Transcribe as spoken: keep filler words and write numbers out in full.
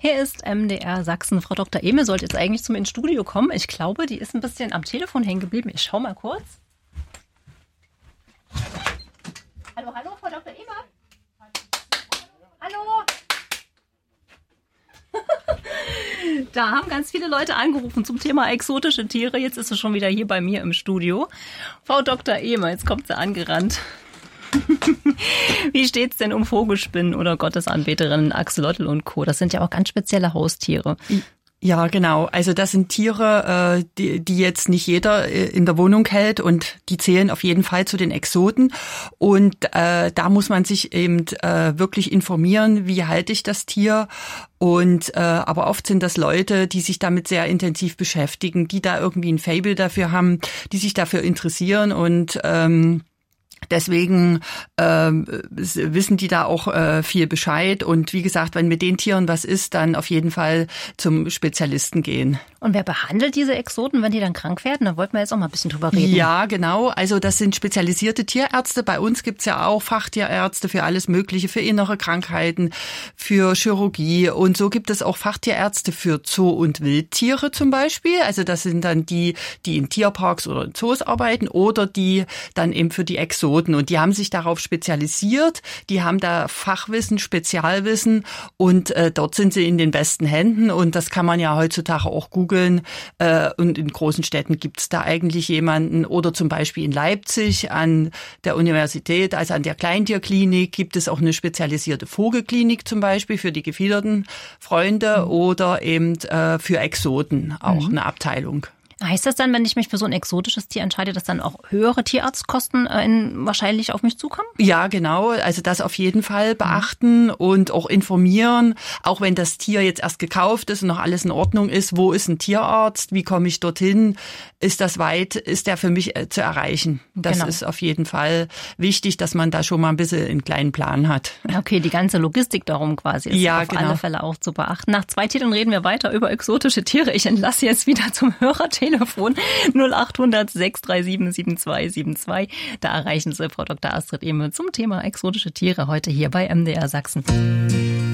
Hier ist M D R Sachsen. Frau Doktor Emel sollte jetzt eigentlich zum ins Studio kommen. Ich glaube, die ist ein bisschen am Telefon hängen geblieben. Ich schau mal kurz. Hallo, hallo, Frau Doktor Emel. Hallo. Da haben ganz viele Leute angerufen zum Thema exotische Tiere. Jetzt ist sie schon wieder hier bei mir im Studio. Frau Doktor Emel, jetzt kommt sie angerannt. Wie steht's denn um Vogelspinnen oder Gottesanbeterinnen, Axolotl und Co.? Das sind ja auch ganz spezielle Haustiere. Ja, genau. Also das sind Tiere, die, die jetzt nicht jeder in der Wohnung hält und die zählen auf jeden Fall zu den Exoten. Und äh, da muss man sich eben äh, wirklich informieren, wie halte ich das Tier. Und äh, aber oft sind das Leute, die sich damit sehr intensiv beschäftigen, die da irgendwie ein Faible dafür haben, die sich dafür interessieren und ähm, Deswegen ähm, wissen die da auch äh, viel Bescheid. Und wie gesagt, wenn mit den Tieren was ist, dann auf jeden Fall zum Spezialisten gehen. Und wer behandelt diese Exoten, wenn die dann krank werden? Da wollten wir jetzt auch mal ein bisschen drüber reden. Ja, genau. Also das sind spezialisierte Tierärzte. Bei uns gibt's ja auch Fachtierärzte für alles Mögliche, für innere Krankheiten, für Chirurgie. Und so gibt es auch Fachtierärzte für Zoo- und Wildtiere zum Beispiel. Also das sind dann die, die in Tierparks oder in Zoos arbeiten oder die dann eben für die Exoten. Und die haben sich darauf spezialisiert, die haben da Fachwissen, Spezialwissen und äh, dort sind sie in den besten Händen und das kann man ja heutzutage auch googeln äh, und in großen Städten gibt es da eigentlich jemanden oder zum Beispiel in Leipzig an der Universität, also an der Kleintierklinik gibt es auch eine spezialisierte Vogelklinik zum Beispiel für die gefiederten Freunde mhm. oder eben äh, für Exoten auch mhm. eine Abteilung. Heißt das dann, wenn ich mich für so ein exotisches Tier entscheide, dass dann auch höhere Tierarztkosten äh, in, wahrscheinlich auf mich zukommen? Ja, genau. Also das auf jeden Fall beachten und auch informieren. Auch wenn das Tier jetzt erst gekauft ist und noch alles in Ordnung ist. Wo ist ein Tierarzt? Wie komme ich dorthin? Ist das weit? Ist der für mich äh, zu erreichen? Das genau. ist auf jeden Fall wichtig, dass man da schon mal ein bisschen einen kleinen Plan hat. Okay, die ganze Logistik darum quasi ist ja, auf genau. alle Fälle auch zu beachten. Nach zwei Titeln reden wir weiter über exotische Tiere. Ich entlasse jetzt wieder zum Hörerthema. Telefon null acht hundert sechs drei sieben sieben zwei sieben zwei. Da erreichen Sie Frau Doktor Astrid Emel zum Thema exotische Tiere heute hier bei M D R Sachsen.